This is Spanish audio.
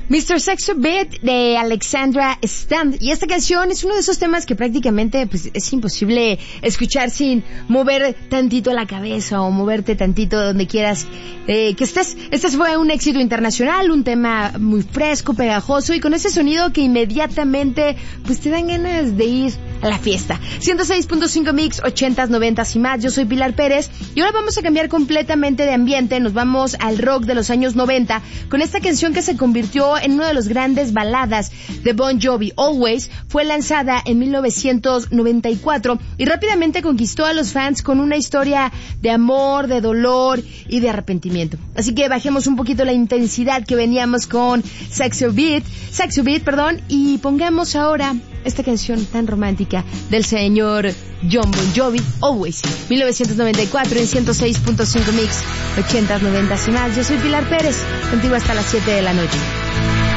Mr. Sexo Beat de Alexandra Stan. Y esta canción es uno de esos temas que prácticamente pues, es imposible escuchar sin mover tantito la cabeza o moverte tantito donde quieras que estés. Este fue un éxito internacional, un tema muy fresco, pegajoso y con ese sonido que inmediatamente pues te dan ganas de ir a la fiesta. 106.5 Mix, 80s, 90s y más. Yo soy Pilar Pérez y ahora vamos a cambiar completamente de ambiente. Nos vamos al rock de los años 90 con esta canción que se convirtió en una de las grandes baladas de Bon Jovi. Always fue lanzada en 1994 y rápidamente conquistó a los fans con una historia de amor, de dolor y de arrepentimiento. Así que bajemos un poquito la intensidad que veníamos con Sexo Beat, y pongamos ahora esta canción tan romántica del señor Jon Bon Jovi, Always, 1994 en 106.5 Mix, 80s, 90s y más. Yo soy Pilar Pérez, contigo hasta las 7 de la noche.